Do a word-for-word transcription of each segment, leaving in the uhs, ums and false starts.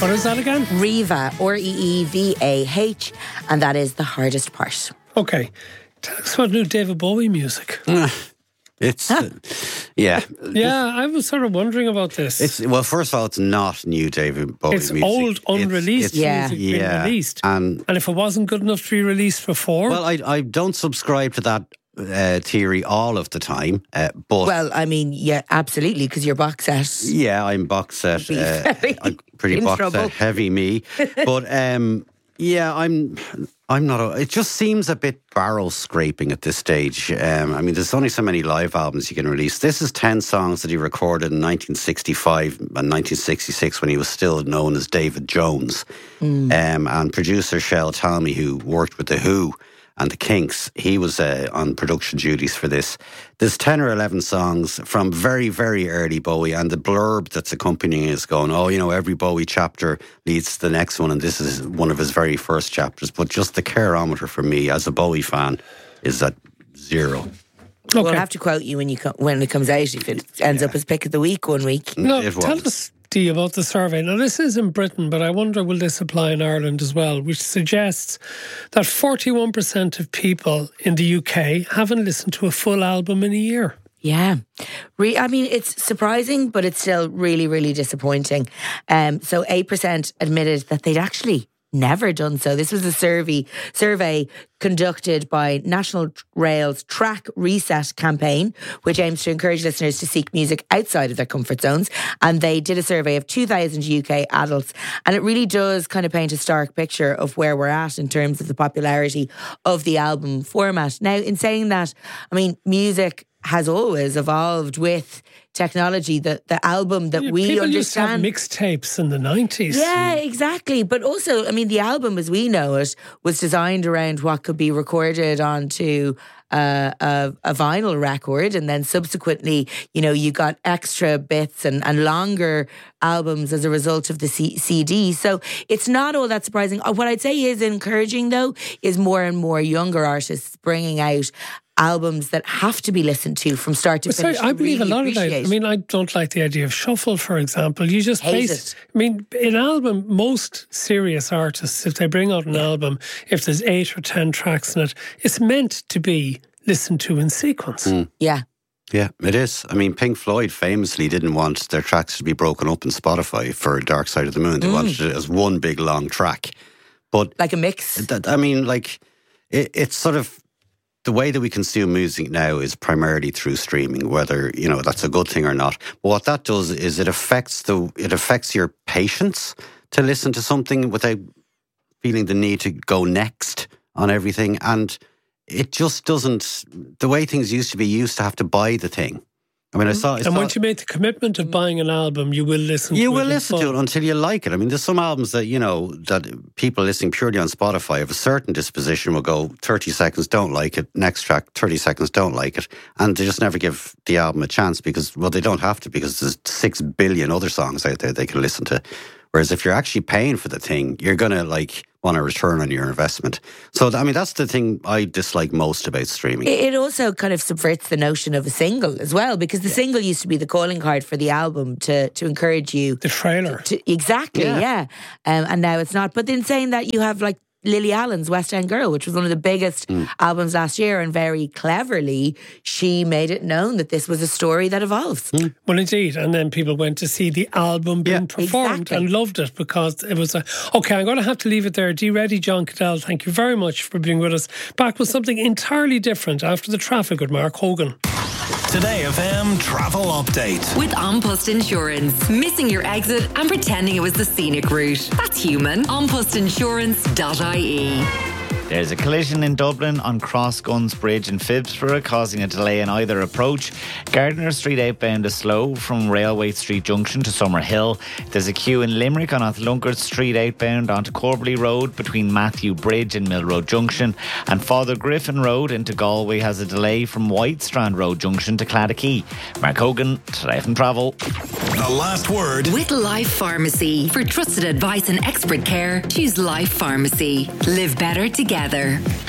What is that again? Reeva, R E E V A H, and that is The Hardest Part. Okay. Tell us about new David Bowie music. It's, uh, yeah. Yeah, I was sort of wondering about this. It's Well, first of all, it's not new David Bowie it's music. old, unreleased it's, it's, yeah. music yeah. being released. And, and if it wasn't good enough to be released before... Well, I, I don't subscribe to that uh, theory all of the time, uh, but... Well, I mean, yeah, absolutely, because your box set... Yeah, I'm box set. Uh, I'm pretty in box trouble. set heavy, me. But um, yeah, I'm. I'm not. A, it just seems a bit barrel scraping at this stage. Um, I mean, there's only so many live albums you can release. This is ten songs that he recorded in nineteen sixty-five and nineteen sixty-six when he was still known as David Jones. Mm. Um, and producer Shel Talmy, who worked with The Who and the Kinks, he was uh, on production duties for this. There's ten or eleven songs from very, very early Bowie, and the blurb that's accompanying it is going, oh, you know, every Bowie chapter leads to the next one, and this is one of his very first chapters. But just the careometer for me, as a Bowie fan, is at zero. Okay. We'll have to quote you when you co- when it comes out, if it ends yeah. up as pick of the week one week. No, it tell was. us, Dee, about the survey. Now, this is in Britain, but I wonder will this apply in Ireland as well, which suggests that forty-one percent of people in the U K haven't listened to a full album in a year. Yeah. Re- I mean, it's surprising, but it's still really, really disappointing. Um, so eight percent admitted that they'd actually never done so. This was a survey survey conducted by National Rail's Track Reset campaign, which aims to encourage listeners to seek music outside of their comfort zones. And they did a survey of two thousand U K adults. And it really does kind of paint a stark picture of where we're at in terms of the popularity of the album format. Now, in saying that, I mean, music has always evolved with technology. The the album that yeah, we people understand. Used to have mixtapes in the nineties. Yeah, exactly. But also, I mean, the album as we know it was designed around what could be recorded onto uh, a, a vinyl record, and then subsequently, you know, you got extra bits and, and longer albums as a result of the C- CD. So it's not all that surprising. What I'd say is encouraging, though, is more and more younger artists bringing out albums that have to be listened to from start to well, finish. Sorry, I believe really a lot of that. appreciate. I mean, I don't like the idea of shuffle, for example. You just Hate base. it. I mean, an album, most serious artists, if they bring out an album, if there's eight or ten tracks in it, it's meant to be listened to in sequence. Mm. Yeah. Yeah, it is. I mean, Pink Floyd famously didn't want their tracks to be broken up in Spotify for Dark Side of the Moon. They mm. wanted it as one big long track. But like a mix. That, I mean, like, it, it's sort of the way that we consume music now is primarily through streaming, whether, you know, that's a good thing or not. But what that does is it affects the it affects your patience to listen to something without feeling the need to go next on everything. And it just doesn't, the way things used to be, you used to have to buy the thing. I mean, I saw... I and saw, once you make the commitment of buying an album, you will listen to it. You will listen to it until you like it. I mean, there's some albums that, you know, that people listening purely on Spotify of a certain disposition will go thirty seconds, don't like it. Next track, thirty seconds, don't like it. And they just never give the album a chance because, well, they don't have to because there's six billion other songs out there they can listen to. Whereas if you're actually paying for the thing, you're going to, like, want a return on your investment. So, I mean, that's the thing I dislike most about streaming. It also kind of subverts the notion of a single as well, because the yeah. single used to be the calling card for the album to, to encourage you. The trailer. To, to, exactly, yeah. yeah. Um, and now it's not. But in saying that, you have, like, Lily Allen's West End Girl, which was one of the biggest mm. albums last year, and very cleverly she made it known that this was a story that evolves. Mm. Well, indeed, and then people went to see the album being yeah, performed exactly. and loved it because it was a... Okay, I'm going to have to leave it there. Dee Reddy, John Cadell, thank you very much for being with us. Back with something entirely different after the traffic with Mark Hogan. Today F M Travel Update. With An Post Insurance. Missing your exit and pretending it was the scenic route. That's human. an post insurance dot I E. There's a collision in Dublin on Crossguns Bridge in Phibsborough, causing a delay in either approach. Gardiner Street outbound is slow from Railway Street Junction to Summerhill. There's a queue in Limerick on Athlunkard Street outbound onto Corbally Road between Matthew Bridge and Mill Road Junction. And Father Griffin Road into Galway has a delay from Whitestrand Road Junction to Claddagh. Mark Hogan, Today F M Travel. The last word. With Life Pharmacy. For trusted advice and expert care, choose Life Pharmacy. Live better together.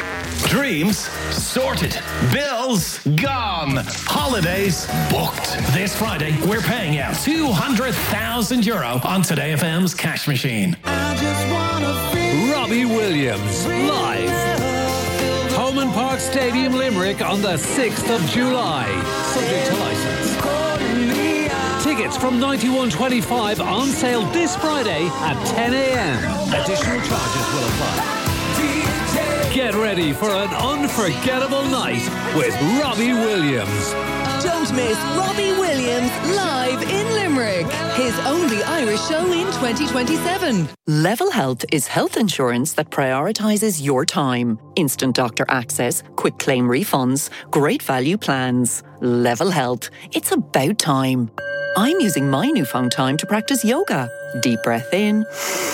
Dreams sorted. Bills gone. Holidays booked. This Friday, we're paying out two hundred thousand euro on Today F M's cash machine. Robbie Williams, live. Holman Park Stadium, Limerick on the sixth of July. Subject to licence. Tickets from ninety-one twenty-five on sale this Friday at ten a.m. Additional charges will apply. Get ready for an unforgettable night with Robbie Williams. Don't miss Robbie Williams live in Limerick. His only Irish show in twenty twenty-seven. Level Health is health insurance that prioritises your time. Instant doctor access, quick claim refunds, great value plans. Level Health. It's about time. I'm using my newfound time to practice yoga. Deep breath in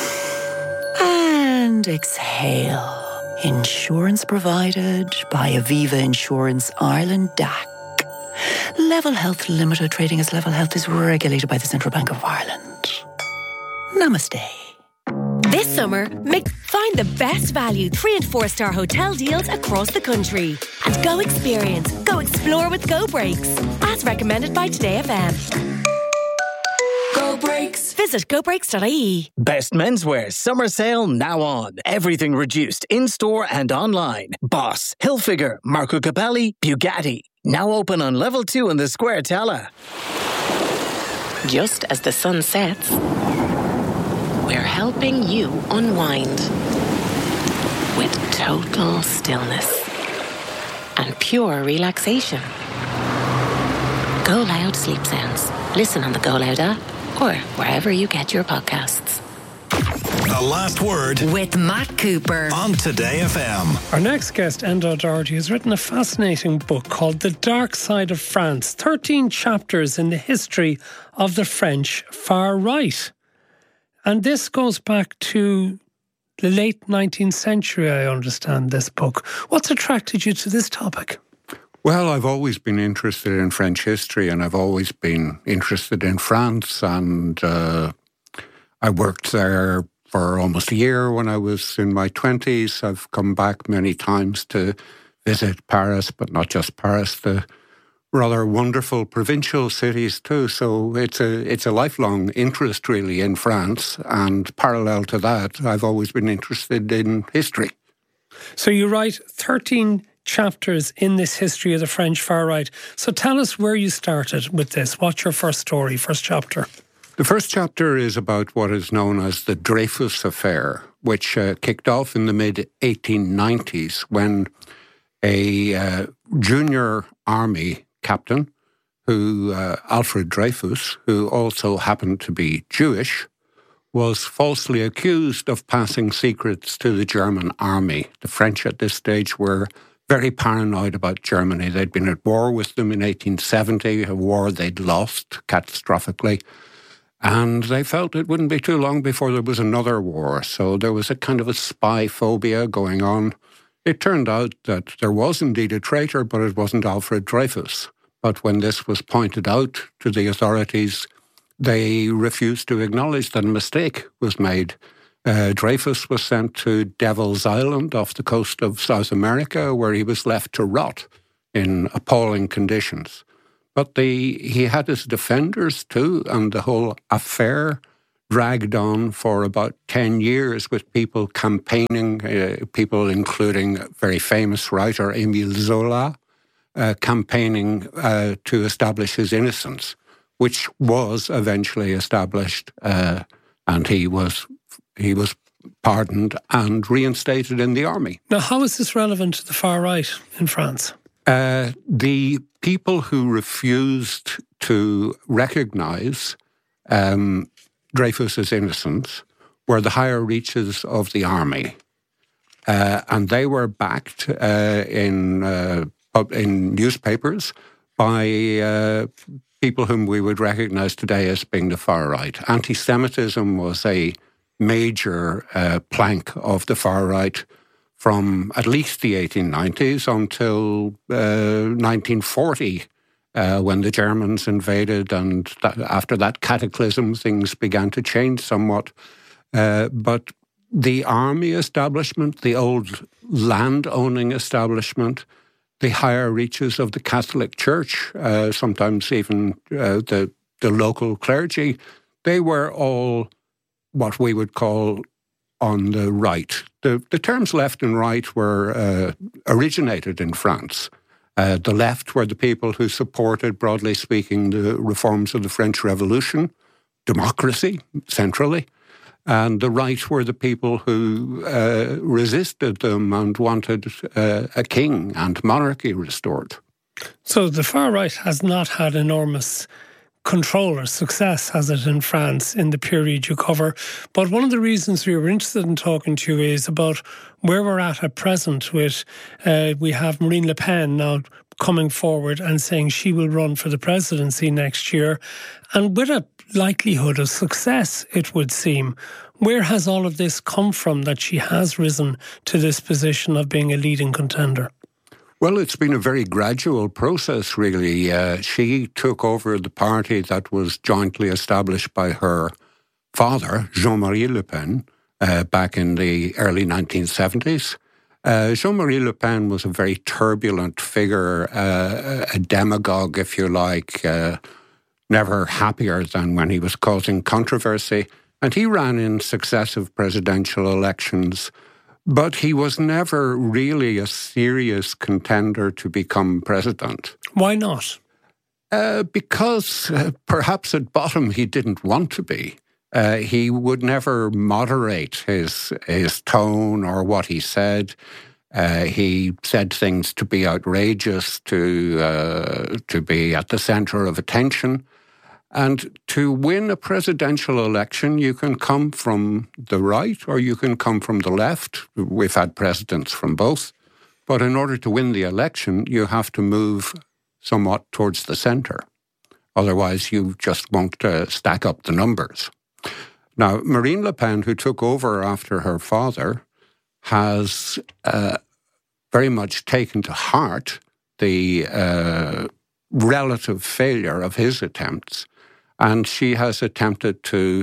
and exhale. Insurance provided by Aviva Insurance Ireland D A C. Level Health Limited, trading as Level Health, is regulated by the Central Bank of Ireland. Namaste. This summer, make, find the best value three and four star hotel deals across the country. And go experience, go explore with Go Breaks. As recommended by Today F M. Go Breaks. Visit go breaks dot I E. Best menswear summer sale now on. Everything reduced in-store and online. Boss, Hilfiger, Marco Capelli, Bugatti. Now open on level two in the Square Tala. Just as the sun sets, we're helping you unwind with total stillness and pure relaxation. Go Loud Sleep Sounds. Listen on the Go Loud app or wherever you get your podcasts. The Last Word with Matt Cooper on Today F M. Our next guest, Enda Doherty, has written a fascinating book called The Dark Side of France, thirteen chapters in the history of the French far right. And this goes back to the late nineteenth century, I understand, this book. What's attracted you to this topic? Well, I've always been interested in French history, and I've always been interested in France, and uh, I worked there for almost a year when I was in my twenties. I've come back many times to visit Paris, but not just Paris, the rather wonderful provincial cities too. So it's a it's a lifelong interest really in France, and parallel to that, I've always been interested in history. So you write thirteen chapters in this history of the French far right. So tell us where you started with this. What's your first story, first chapter? The first chapter is about what is known as the Dreyfus Affair, which uh, kicked off in the mid eighteen nineties when a uh, junior army captain, who uh, Alfred Dreyfus, who also happened to be Jewish, was falsely accused of passing secrets to the German army. The French at this stage were very paranoid about Germany. They'd been at war with them in eighteen seventy, a war they'd lost catastrophically. And they felt it wouldn't be too long before there was another war. So there was a kind of a spy phobia going on. It turned out that there was indeed a traitor, but it wasn't Alfred Dreyfus. But when this was pointed out to the authorities, they refused to acknowledge that a mistake was made. Uh, Dreyfus was sent to Devil's Island off the coast of South America, where he was left to rot in appalling conditions. But the, he had his defenders too, and the whole affair dragged on for about ten years with people campaigning, uh, people including a very famous writer Émile Zola, uh, campaigning uh, to establish his innocence, which was eventually established, uh, and he was he was pardoned and reinstated in the army. Now, how is this relevant to the far right in France? Uh, the people who refused to recognise um, Dreyfus's innocence were the higher reaches of the army, uh, and they were backed uh, in uh, in newspapers by uh, people whom we would recognise today as being the far right. Anti-Semitism was a major uh, plank of the far right from at least the eighteen nineties until uh, nineteen forty, uh, when the Germans invaded, and that, after that cataclysm, things began to change somewhat. Uh, but the army establishment, the old land-owning establishment, the higher reaches of the Catholic Church, uh, sometimes even uh, the, the local clergy, they were all what we would call on the right. The, the terms left and right were uh, originated in France. Uh, the left were the people who supported, broadly speaking, the reforms of the French Revolution, democracy, centrally. And the right were the people who uh, resisted them and wanted uh, a king and monarchy restored. So the far right has not had enormous control or success, has it, in France in the period you cover. But one of the reasons we were interested in talking to you is about where we're at at present with, uh, we have Marine Le Pen now coming forward and saying she will run for the presidency next year. And with a likelihood of success, it would seem, where has all of this come from that she has risen to this position of being a leading contender? Well, it's been a very gradual process, really. Uh, she took over the party that was jointly established by her father, Jean-Marie Le Pen, uh, back in the early nineteen seventies. Uh, Jean-Marie Le Pen was a very turbulent figure, uh, a demagogue, if you like, uh, never happier than when he was causing controversy. And he ran in successive presidential elections, but he was never really a serious contender to become president. Why not? Uh, because uh, perhaps at bottom he didn't want to be. Uh, he would never moderate his his tone or what he said. Uh, he said things to be outrageous, to uh, to be at the centre of attention. And to win a presidential election, you can come from the right or you can come from the left. We've had presidents from both. But in order to win the election, you have to move somewhat towards the centre. Otherwise, you just won't uh, stack up the numbers. Now, Marine Le Pen, who took over after her father, has uh, very much taken to heart the uh, relative failure of his attempts. And she has attempted to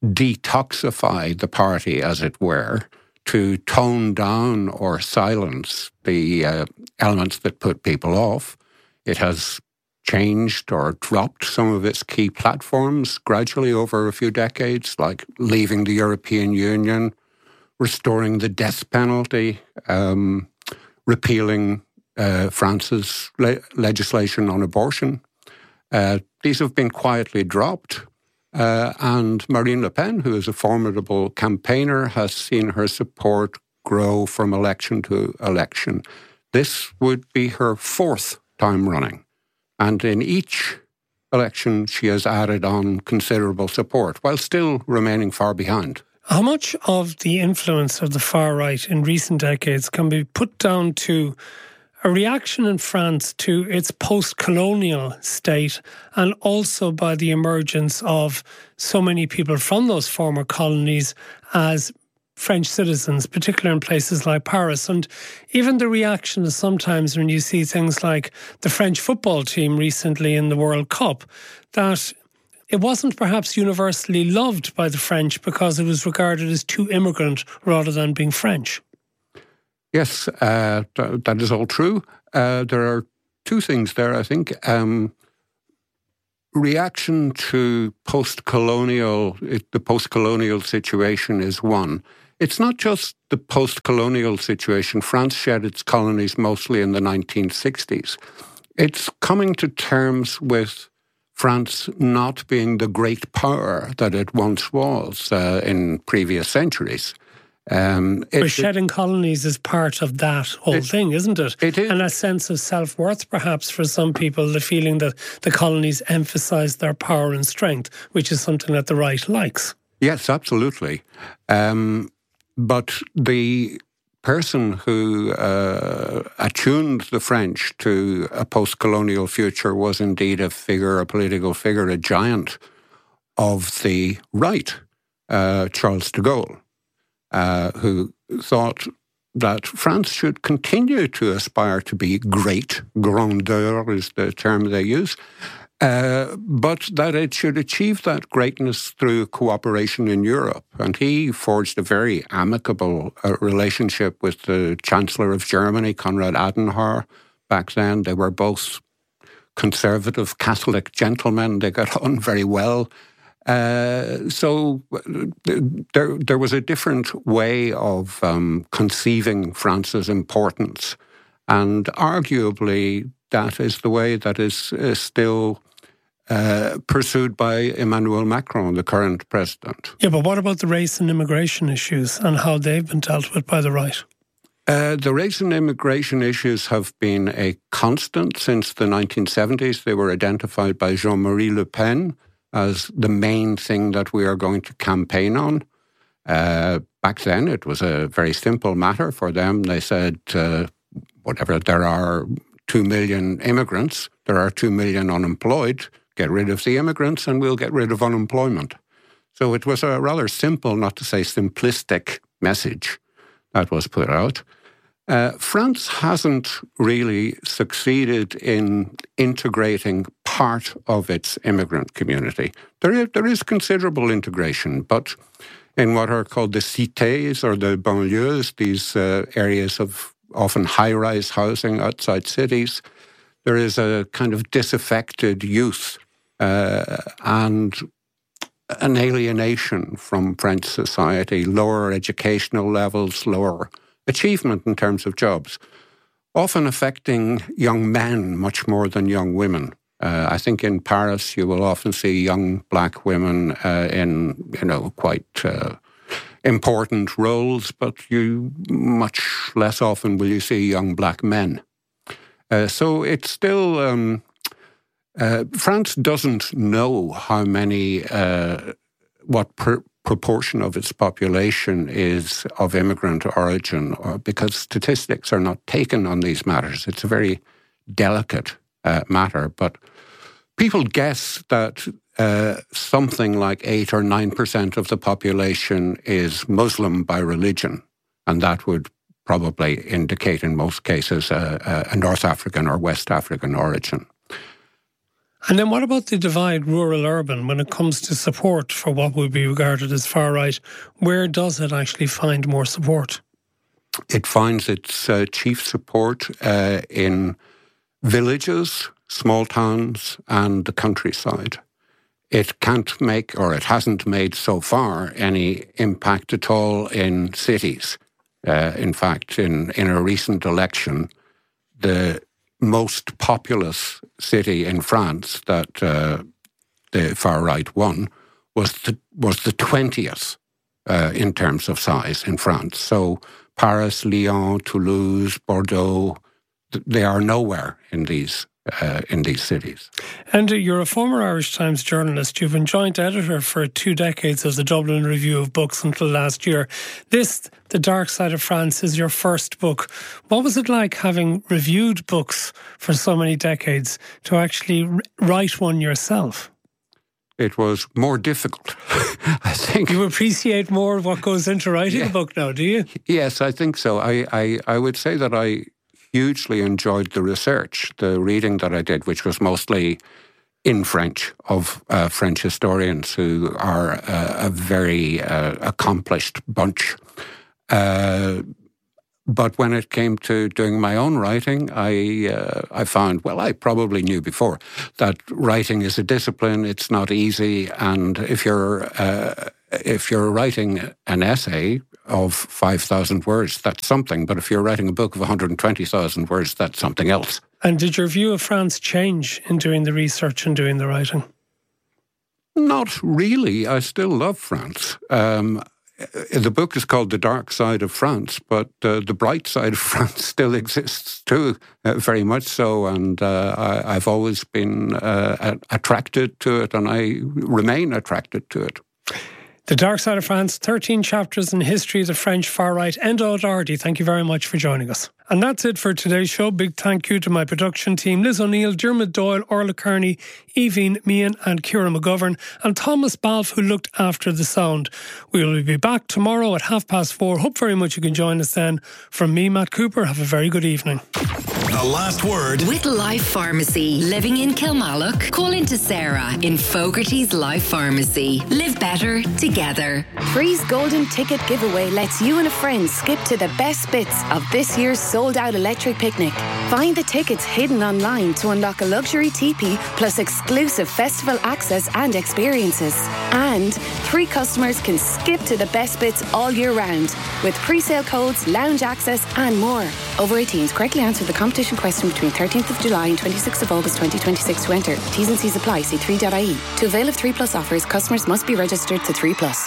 detoxify the party, as it were, to tone down or silence the uh, elements that put people off. It has changed or dropped some of its key platforms gradually over a few decades, like leaving the European Union, restoring the death penalty, um, repealing uh, France's le- legislation on abortion. Uh, these have been quietly dropped, uh, and Marine Le Pen, who is a formidable campaigner, has seen her support grow from election to election. This would be her fourth time running, and in each election she has added on considerable support, while still remaining far behind. How much of the influence of the far right in recent decades can be put down to a reaction in France to its post-colonial state, and also by the emergence of so many people from those former colonies as French citizens, particularly in places like Paris? And even the reaction is sometimes when you see things like the French football team recently in the World Cup, that it wasn't perhaps universally loved by the French because it was regarded as too immigrant rather than being French. Yes, uh, th- that is all true. Uh, there are two things there, I think. Um, reaction to post-colonial, it, the post-colonial situation is one. It's not just the post-colonial situation. France shed its colonies mostly in the nineteen sixties. It's coming to terms with France not being the great power that it once was uh, in previous centuries. Um, but shedding colonies is part of that whole it, thing, isn't it? It is. And a sense of self-worth, perhaps, for some people, the feeling that the colonies emphasise their power and strength, which is something that the right likes. Yes, absolutely. Um, but the person who uh, attuned the French to a post-colonial future was indeed a figure, a political figure, a giant of the right, uh, Charles de Gaulle. Uh, who thought that France should continue to aspire to be great, grandeur is the term they use, Uh, but that it should achieve that greatness through cooperation in Europe. And he forged a very amicable uh, relationship with the Chancellor of Germany, Konrad Adenauer. Back then, they were both conservative Catholic gentlemen. They got on very well. Uh, so there, there was a different way of um, conceiving France's importance. And arguably, that is the way that is, is still uh, pursued by Emmanuel Macron, the current president. Yeah, but what about the race and immigration issues and how they've been dealt with by the right? Uh, the race and immigration issues have been a constant since the nineteen seventies. They were identified by Jean-Marie Le Pen as the main thing that we are going to campaign on. Uh, back then, it was a very simple matter for them. They said, uh, whatever, there are two million immigrants, there are two million unemployed, get rid of the immigrants and we'll get rid of unemployment. So it was a rather simple, not to say simplistic, message that was put out. Uh, France hasn't really succeeded in integrating part of its immigrant community. There is, there is considerable integration, but in what are called the cités or the banlieues, these uh, areas of often high-rise housing outside cities, there is a kind of disaffected youth uh, and an alienation from French society, lower educational levels, lower achievement in terms of jobs, often affecting young men much more than young women. Uh, I think in Paris you will often see young black women uh, in, you know, quite uh, important roles, but you much less often will you see young black men. Uh, so it's still... Um, Uh, France doesn't know how many, uh, what per- proportion of its population is of immigrant origin, or because statistics are not taken on these matters. It's a very delicate uh, matter, but people guess that uh, something like eight or nine percent of the population is Muslim by religion, and that would probably indicate in most cases a, a North African or West African origin. And then what about the divide rural-urban when it comes to support for what would be regarded as far-right? Where does it actually find more support? It finds its uh, chief support uh, in villages, small towns and the countryside. It can't make, or it hasn't made so far, any impact at all in cities. Uh, in fact, in, in a recent election, the most populous city in France that uh, the far right won was the was the twentieth uh, in terms of size in France. So Paris, Lyon, Toulouse, Bordeaux, th- they are nowhere in these uh, in these cities. And you're a former Irish Times journalist. You've been joint editor for two decades of the Dublin Review of Books until last year. This, The Dark Side of France, is your first book. What was it like, having reviewed books for so many decades, to actually write one yourself? It was more difficult, I think. You appreciate more what goes into writing yeah. a book now, do you? Yes, I think so. I, I, I would say that I hugely enjoyed the research, the reading that I did, which was mostly in French, of uh, French historians who are uh, a very uh, accomplished bunch. Uh, but when it came to doing my own writing, I uh, I found, well, I probably knew before, that writing is a discipline. It's not easy, and if you're uh, if you're writing an essay of five thousand words, that's something. But if you're writing a book of one hundred twenty thousand words, that's something else. And did your view of France change in doing the research and doing the writing? Not really. I still love France. Um, the book is called The Dark Side of France, but uh, the bright side of France still exists too, uh, very much so. And uh, I, I've always been uh, attracted to it, and I remain attracted to it. The Dark Side of France, thirteen chapters in history of the French far right. Enda O'Doherty, thank you very much for joining us. And that's it for today's show. Big thank you to my production team, Liz O'Neill, Dermot Doyle, Orla Kearney, Evie Meehan and Ciara McGovern, and Thomas Balfe, who looked after the sound. We will be back tomorrow at half past four. Hope very much you can join us then. From me, Matt Cooper, have a very good evening. The last word with Life Pharmacy. Living in Kilmallock? Call into Sarah in Fogarty's Life Pharmacy. Live better together. Free's Golden Ticket Giveaway lets you and a friend skip to the best bits of this year's sold-out electric picnic. Find the tickets hidden online to unlock a luxury teepee plus exclusive festival access and experiences. And three customers can skip to the best bits all year round with pre-sale codes, lounge access and more. Over eighteens, correctly answer the competition question between thirteenth of July and twenty-sixth of August twenty twenty-six to enter. T's and C's apply. See three dot I E. To avail of three plus offers, customers must be registered to three plus.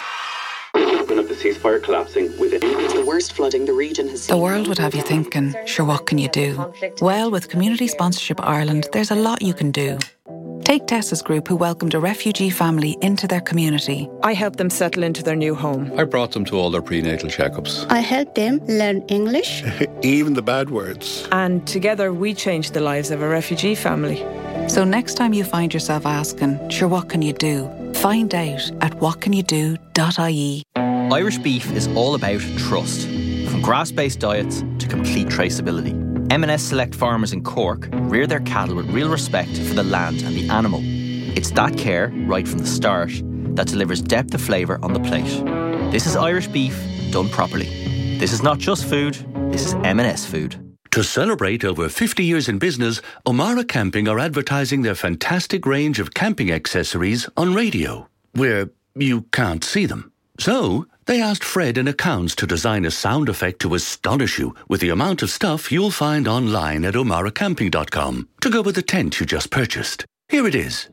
Of the ceasefire collapsing within. It's the worst flooding the region has seen. The world would have you thinking, sure, what can you do? Well, with Community Sponsorship Ireland, there's a lot you can do. Take Tessa's group, who welcomed a refugee family into their community. I helped them settle into their new home. I brought them to all their prenatal checkups. I helped them learn English. Even the bad words. And together we changed the lives of a refugee family. So next time you find yourself asking, sure, what can you do? Find out at what can you do dot I E. Irish beef is all about trust. From grass-based diets to complete traceability. M and S Select farmers in Cork rear their cattle with real respect for the land and the animal. It's that care, right from the start, that delivers depth of flavour on the plate. This is Irish beef done properly. This is not just food, this is M and S food. To celebrate over fifty years in business, O'Mara Camping are advertising their fantastic range of camping accessories on radio, where you can't see them. So, they asked Fred in accounts to design a sound effect to astonish you with the amount of stuff you'll find online at omara camping dot com to go with the tent you just purchased. Here it is.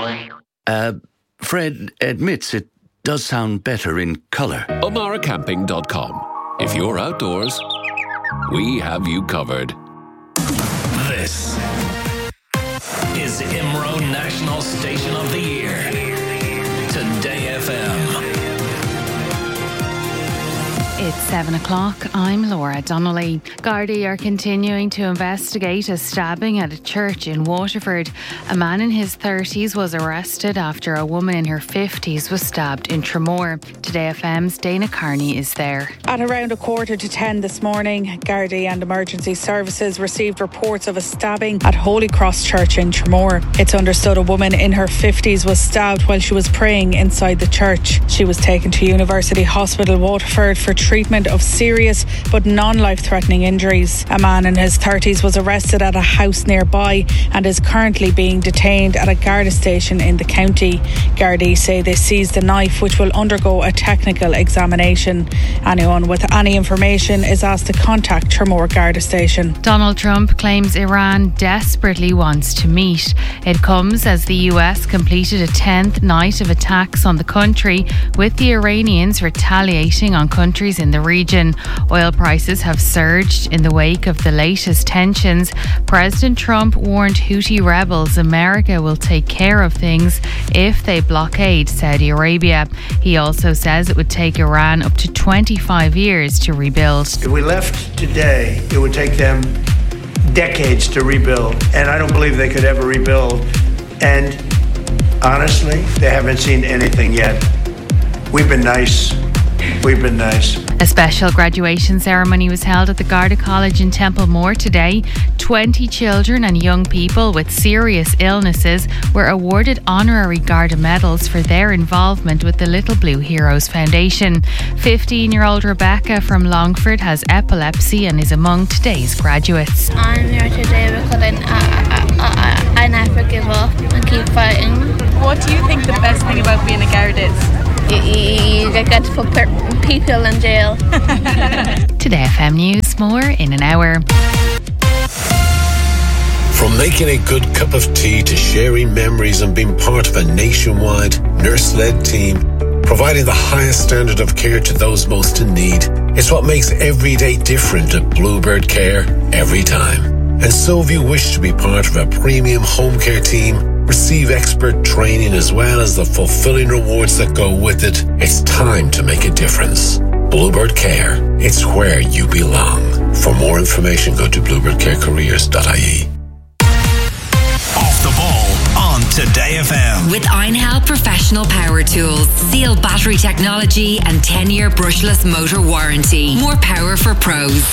Uh, Fred admits it does sound better in colour. omara camping dot com. If you're outdoors, we have you covered. This is Imro National Station of the Year. Today F M. It's seven o'clock. I'm Laura Donnelly. Gardaí are continuing to investigate a stabbing at a church in Waterford. A man in his thirties was arrested after a woman in her fifties was stabbed in Tramore. Today F M's Dana Carney is there. At around a quarter to ten this morning, Gardaí and emergency services received reports of a stabbing at Holy Cross Church in Tramore. It's understood a woman in her fifties was stabbed while she was praying inside the church. She was taken to University Hospital Waterford for treatment of serious but non-life-threatening injuries. A man in his thirties was arrested at a house nearby and is currently being detained at a Garda station in the county. Gardaí say they seized a knife which will undergo a technical examination. Anyone with any information is asked to contact Tramore Garda station. Donald Trump claims Iran desperately wants to meet. It comes as the U S completed a tenth night of attacks on the country, with the Iranians retaliating on countries in the region. Oil prices have surged in the wake of the latest tensions. President Trump warned Houthi rebels America will take care of things if they blockade Saudi Arabia. He also says it would take Iran up to twenty-five years to rebuild. If we left today, it would take them decades to rebuild, and I don't believe they could ever rebuild. And honestly, they haven't seen anything yet. We've been nice. We've been nice. A special graduation ceremony was held at the Garda College in Templemore today. twenty children and young people with serious illnesses were awarded honorary Garda medals for their involvement with the Little Blue Heroes Foundation. fifteen-year-old Rebecca from Longford has epilepsy and is among today's graduates. I'm here today because I, I, I, I never give up and keep fighting. What do you think the best thing about being a Garda is? You, you, you get to put people in jail. Today F M News, more in an hour. From making a good cup of tea to sharing memories and being part of a nationwide nurse-led team, providing the highest standard of care to those most in need, it's what makes every day different at Bluebird Care every time. And so if you wish to be part of a premium home care team, receive expert training as well as the fulfilling rewards that go with it, it's time to make a difference. Bluebird Care, it's where you belong. For more information, go to bluebird care careers dot I E. Off the ball on Today F M. With Einhell Professional Power Tools. Seal battery technology and ten-year brushless motor warranty. More power for pros.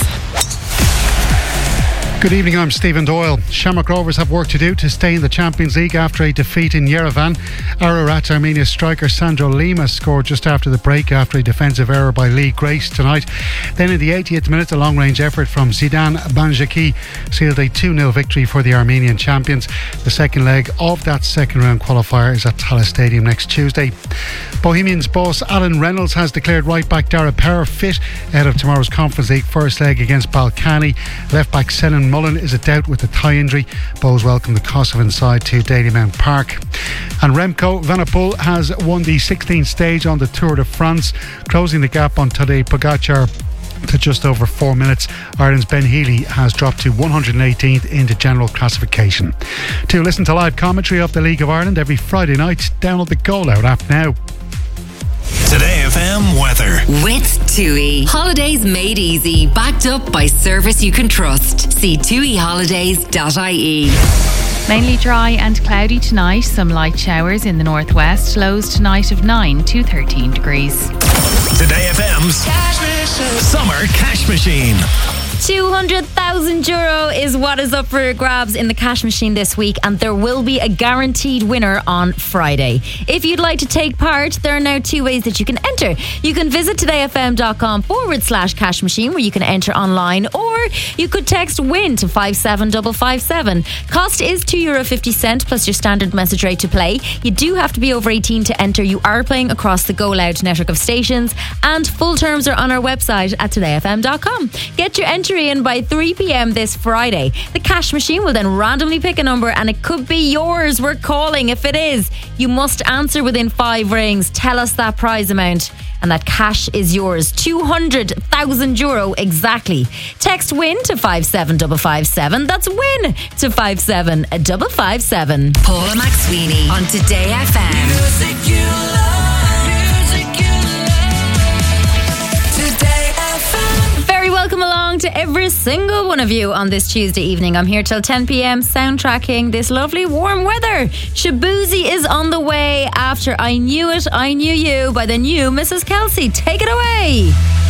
Good evening, I'm Stephen Doyle. Shamrock Rovers have work to do to stay in the Champions League after a defeat in Yerevan. Ararat Armenia striker Sandro Lima scored just after the break after a defensive error by Lee Grace tonight. Then in the eightieth minute, a long-range effort from Zidane Banjaki sealed a two nil victory for the Armenian champions. The second leg of that second round qualifier is at Tallaght Stadium next Tuesday. Bohemians boss Alan Reynolds has declared right-back Dara Power fit ahead of tomorrow's Conference League first leg against Balkany. Left-back Senan Mullen is a doubt with a thigh injury. Bows welcome the Kosovan side to Dalymount Park. And Remco Evenepoel has won the sixteenth stage on the Tour de France, closing the gap on Tadej Pogacar to just over four minutes. Ireland's Ben Healy has dropped to one hundred eighteenth in the general classification. To listen to live commentary of the League of Ireland every Friday night, download the Goal Out app now. Today F M weather. With TUI. Holidays made easy. Backed up by service you can trust. See tui holidays dot I E. Mainly dry and cloudy tonight. Some light showers in the northwest. Lows tonight of nine to thirteen degrees. Today F M's Summer Cash Machine. two hundred thousand euro is what is up for grabs in the cash machine this week, and there will be a guaranteed winner on Friday. If you'd like to take part, there are now two ways that you can enter. You can visit todayfm.com forward slash cash machine, where you can enter online, or you could text WIN to five seven five five seven. Cost is two euro fifty plus your standard message rate to play. You do have to be over eighteen to enter. You are playing across the Go Loud network of stations, and full terms are on our website at today f m dot com. Get your entry in by three p.m. this Friday. The cash machine will then randomly pick a number, and it could be yours. We're calling. If it is, you must answer within five rings. Tell us that prize amount, and that cash is yours. two hundred thousand euro exactly. Text WIN to five seven five five seven. That's WIN to five seven five five seven. Paula McSweeney on Today F M. Music you love, music you love. Today F M. Very welcome along to every single one of you on this Tuesday evening. I'm here till ten p.m. soundtracking this lovely warm weather. Shabuzi is on the way after I Knew It, I Knew You by the new Missus Kelsey. Take it away.